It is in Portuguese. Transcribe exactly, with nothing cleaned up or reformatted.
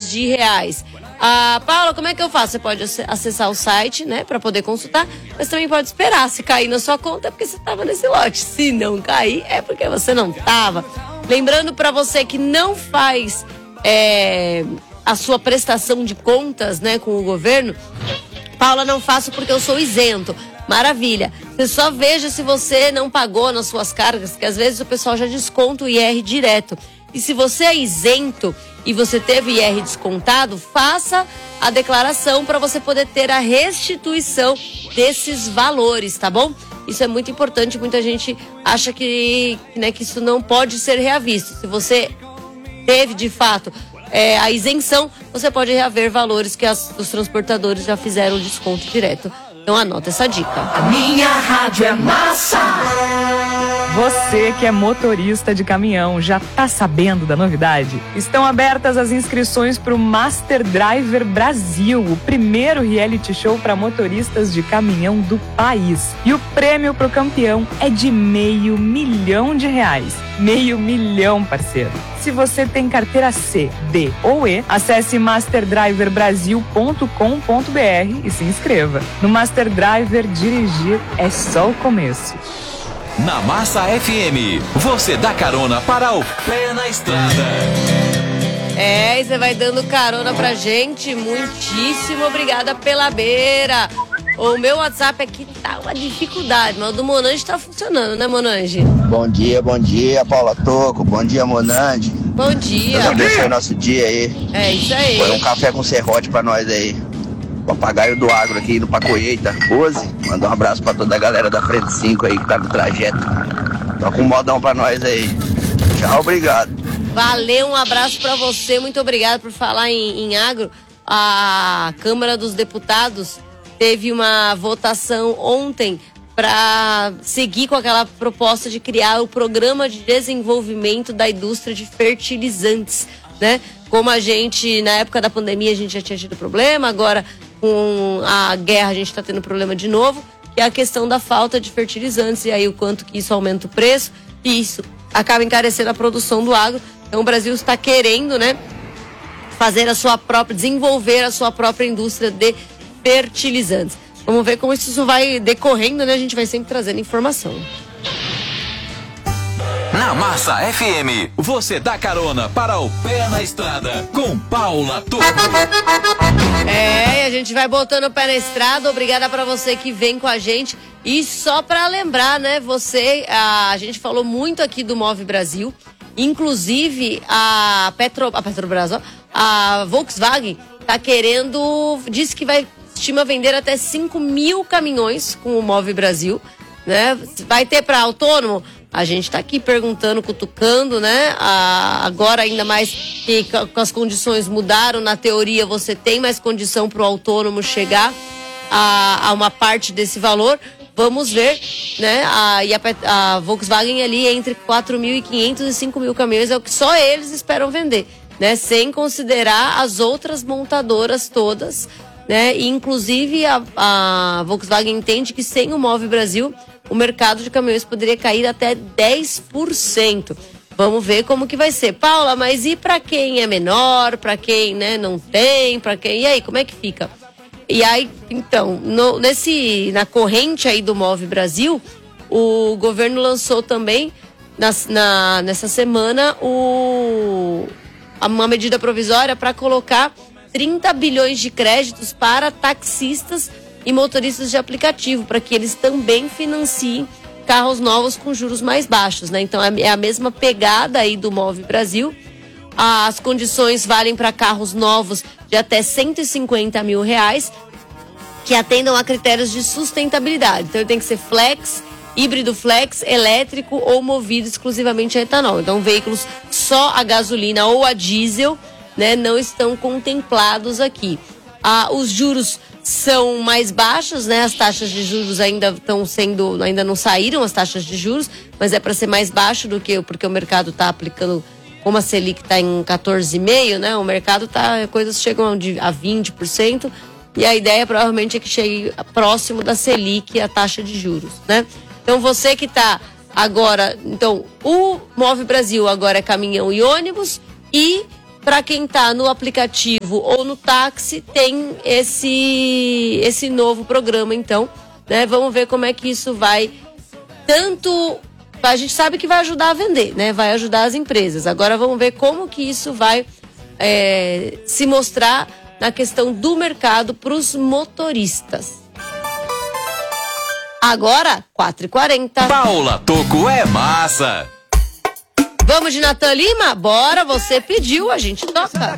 milhões de reais. Ah, Paula, como é que eu faço? Você pode acessar o site, né, para poder consultar, mas também pode esperar. Se cair na sua conta é porque você estava nesse lote. Se não cair, é porque você não estava. Lembrando para você que não faz é, a sua prestação de contas, né, com o governo, Paula, não faço porque eu sou isento. Maravilha. Você só veja se você não pagou nas suas cargas, que às vezes o pessoal já desconta o I R direto. E se você é isento e você teve I R descontado, faça a declaração para você poder ter a restituição desses valores, tá bom? Isso é muito importante, muita gente acha que, né, que isso não pode ser reavisto. Se você teve, de fato, é, a isenção, você pode reaver valores que as, os transportadores já fizeram desconto direto. Então anota essa dica. A minha rádio é massa! Você que é motorista de caminhão, já tá sabendo da novidade? Estão abertas as inscrições para o Master Driver Brasil, o primeiro reality show para motoristas de caminhão do país. E o prêmio pro campeão é de meio milhão de reais. Meio milhão, parceiro. Se você tem carteira C, D ou E, acesse master driver brasil ponto com ponto b r e se inscreva. No Master Driver, dirigir é só o começo. Na Massa F M, você dá carona para o pé na estrada. É, e você vai dando carona pra gente. Muitíssimo obrigada pela beira. O meu WhatsApp aqui tá uma dificuldade, mas o do Monange tá funcionando, né, Monange? Bom dia, bom dia, Paula Toco. Bom dia, Monange. Bom dia. Deus abençoe o nosso dia aí. É isso aí. Foi um café com serrote pra nós aí. Papagaio do Agro aqui indo pra colheita. Rose, manda um abraço pra toda a galera da Frente cinco aí que tá no trajeto. Toca um modão pra nós aí. Tchau, obrigado. Valeu, um abraço pra você. Muito obrigado por falar em, em agro. A Câmara dos Deputados teve uma votação ontem para seguir com aquela proposta de criar o Programa de Desenvolvimento da Indústria de Fertilizantes, né? Como a gente, na época da pandemia, a gente já tinha tido problema, agora com a guerra a gente está tendo problema de novo, que é a questão da falta de fertilizantes, e aí o quanto que isso aumenta o preço, e isso acaba encarecendo a produção do agro. Então o Brasil está querendo, né, fazer a sua própria, desenvolver a sua própria indústria de fertilizantes. Vamos ver como isso vai decorrendo, né? A gente vai sempre trazendo informação. Na Massa F M, você dá carona para o pé na estrada com Paula Toco. É, a gente vai botando o pé na estrada. Obrigada para você que vem com a gente. E só para lembrar, né, você, a, a gente falou muito aqui do Move Brasil. Inclusive, a, Petro, a Petrobras, ó, a Volkswagen tá querendo, disse que vai, estima vender até cinco mil caminhões com o Move Brasil, né? Vai ter para autônomo? A gente tá aqui perguntando, cutucando, né? Ah, agora ainda mais que com as condições mudaram, na teoria você tem mais condição para o autônomo chegar a, a uma parte desse valor. Vamos ver, né? A, e a, a Volkswagen ali entre quatro mil e quinhentos e cinco mil caminhões é o que só eles esperam vender, né? Sem considerar as outras montadoras todas, né? E, inclusive a, a Volkswagen entende que sem o Move Brasil o mercado de caminhões poderia cair até dez por cento. Vamos ver como que vai ser. Paula, mas e para quem é menor, para quem, né, não tem, para quem... E aí, como é que fica? E aí, então, no, nesse, na corrente aí do Move Brasil, o governo lançou também, na, na, nessa semana, o, uma medida provisória para colocar trinta bilhões de créditos para taxistas e motoristas de aplicativo, para que eles também financiem carros novos com juros mais baixos, né? Então é a mesma pegada aí do Move Brasil. As condições valem para carros novos de até cento e cinquenta mil reais, que atendam a critérios de sustentabilidade. Então ele tem que ser flex, híbrido flex, elétrico ou movido exclusivamente a etanol. Então veículos só a gasolina ou a diesel, né, não estão contemplados aqui. Ah, os juros são mais baixos, né? As taxas de juros ainda estão sendo, ainda não saíram as taxas de juros, mas é para ser mais baixo do que, porque o mercado está aplicando, como a Selic está em quatorze vírgula cinco por cento, né? O mercado tá, coisas chegam a vinte por cento, e a ideia provavelmente é que chegue próximo da Selic a taxa de juros, né? Então você que está agora, então o Move Brasil agora é caminhão e ônibus, e para quem tá no aplicativo ou no táxi, tem esse, esse novo programa, então, né? Vamos ver como é que isso vai tanto... A gente sabe que vai ajudar a vender, né? Vai ajudar as empresas. Agora vamos ver como que isso vai é, se mostrar na questão do mercado para os motoristas. Agora, quatro e quarenta. Paula Tocco é massa. Vamos de Natan Lima? Bora, você pediu, a gente toca.